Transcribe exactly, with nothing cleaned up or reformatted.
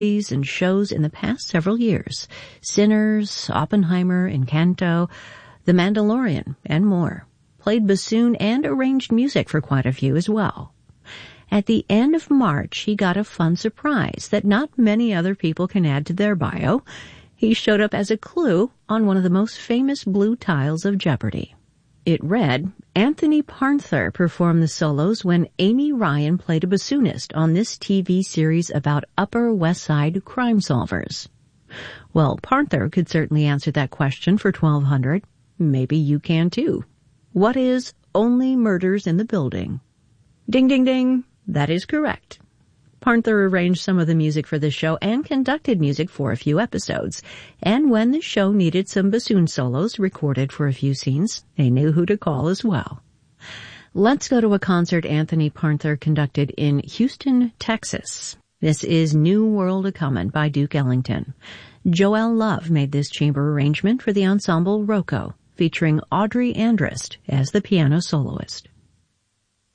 and shows in the past several years. Sinners, Oppenheimer, Encanto, The Mandalorian, and more. Played bassoon and arranged music for quite a few as well. At the end of March, he got a fun surprise that not many other people can add to their bio. He showed up as a clue on one of the most famous blue tiles of Jeopardy! It read, Anthony Parnther performed the solos when Amy Ryan played a bassoonist on this T V series about Upper West Side crime solvers. Well, Parnther could certainly answer that question for twelve hundred. Maybe you can too. What is Only Murders in the Building? Ding, ding, ding. That is correct. Parnther arranged some of the music for the show and conducted music for a few episodes. And when the show needed some bassoon solos recorded for a few scenes, they knew who to call as well. Let's go to a concert Anthony Parnther conducted in Houston, Texas. This is New World A-Comin' by Duke Ellington. Joel Love made this chamber arrangement for the ensemble Rocco, featuring Audrey Andrist as the piano soloist.